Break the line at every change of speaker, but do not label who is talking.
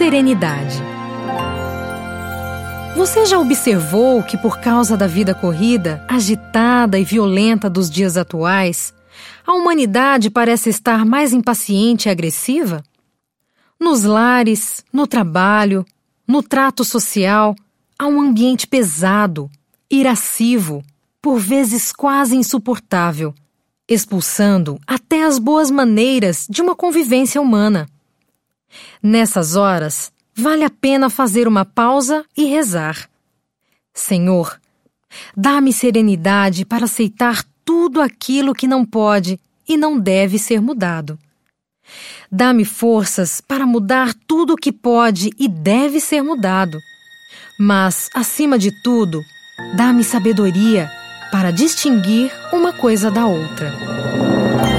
Serenidade. Você já observou que, por causa da vida corrida, agitada e violenta dos dias atuais, a humanidade parece estar mais impaciente e agressiva? Nos lares, no trabalho, no trato social, há um ambiente pesado, irascivo, por vezes quase insuportável, expulsando até as boas maneiras de uma convivência humana. Nessas horas, vale a pena fazer uma pausa e rezar. Senhor, dá-me serenidade para aceitar tudo aquilo que não pode e não deve ser mudado. Dá-me forças para mudar tudo o que pode e deve ser mudado. Mas, acima de tudo, dá-me sabedoria para distinguir uma coisa da outra.